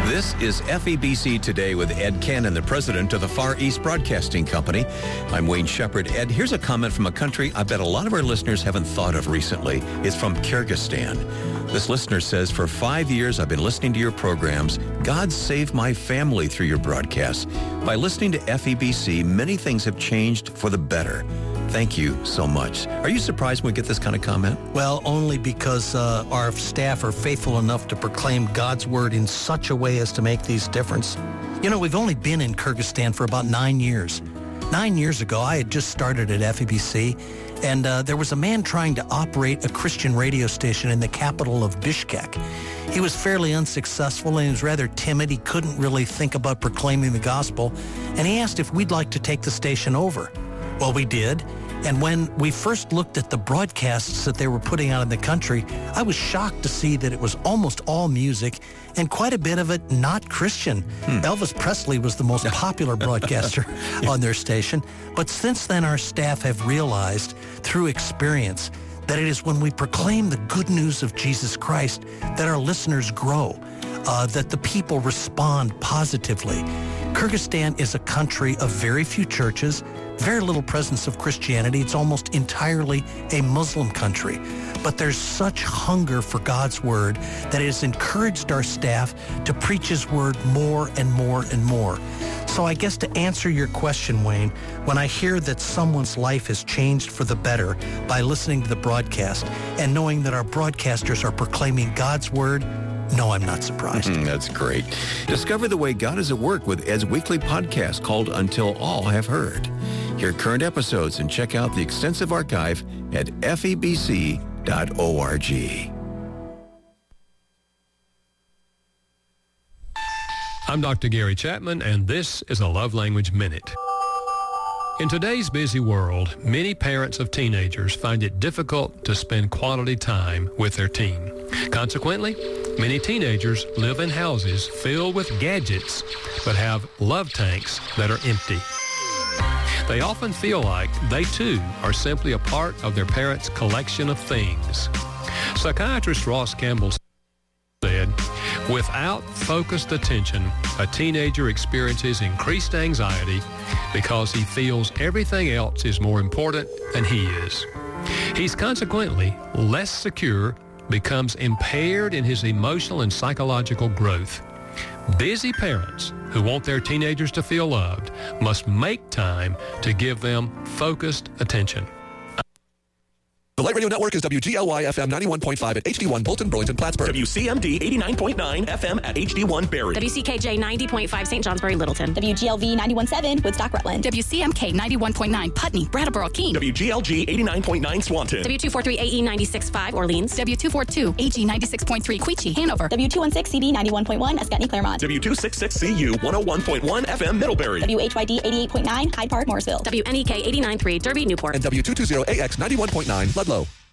This is FEBC Today with Ed Cannon, the president of the Far East Broadcasting Company. I'm Wayne Shepherd. Ed, here's a comment from a country I bet a lot of our listeners haven't thought of recently. It's from Kyrgyzstan. This listener says, for 5 years, I've been listening to your programs. God saved my family through your broadcasts. By listening to FEBC, many things have changed for the better. Thank you so much. Are you surprised when we get this kind of comment? Well, only because our staff are faithful enough to proclaim God's word in such a way as to make these difference. You know, we've only been in Kyrgyzstan for about 9 years. 9 years ago, I had just started at FEBC, and there was a man trying to operate a Christian radio station in the capital of Bishkek. He was fairly unsuccessful, and he was rather timid. He couldn't really think about proclaiming the gospel, and he asked if we'd like to take the station over. Well, we did. And when we first looked at the broadcasts that they were putting out in the country, I was shocked to see that it was almost all music and quite a bit of it not Christian. Elvis Presley was the most popular broadcaster on their station. But since then, our staff have realized through experience that it is when we proclaim the good news of Jesus Christ that our listeners grow, that the people respond positively. Kyrgyzstan is a country of very few churches, very little presence of Christianity. It's almost entirely a Muslim country. But there's such hunger for God's word that it has encouraged our staff to preach his word more and more and more. So I guess to answer your question, Wayne, when I hear that someone's life has changed for the better by listening to the broadcast and knowing that our broadcasters are proclaiming God's word, no, I'm not surprised. That's great. Discover the way God is at work with Ed's weekly podcast called Until All Have Heard. Hear current episodes and check out the extensive archive at febc.org. I'm Dr. Gary Chapman, and this is a Love Language Minute. In today's busy world, many parents of teenagers find it difficult to spend quality time with their teen. Consequently, many teenagers live in houses filled with gadgets but have love tanks that are empty. They often feel like they too are simply a part of their parents' collection of things. Psychiatrist Ross Campbell said, without focused attention, a teenager experiences increased anxiety because he feels everything else is more important than he is. He's consequently less secure, becomes impaired in his emotional and psychological growth. Busy parents who want their teenagers to feel loved must make time to give them focused attention. The Light Radio Network is WGLY FM 91.5 at HD1 Bolton, Burlington, Plattsburgh. WCMD 89.9 FM at HD1 Barrie. WCKJ 90.5 St. Johnsbury, Littleton. WGLV 91.7 Woodstock, Rutland. WCMK 91.9 Putney, Brattleboro, Keene. WGLG 89.9 Swanton. W243 AE 96.5 Orleans. W242 AG 96.3 Queechee, Hanover. W216 CD 91.1 Escutney, Claremont. W266 CU 101.1 FM Middlebury. WHYD 88.9 Hyde Park, Morrisville. WNEK 89.3 Derby, Newport. And W220 AX 91.9 Ludlow.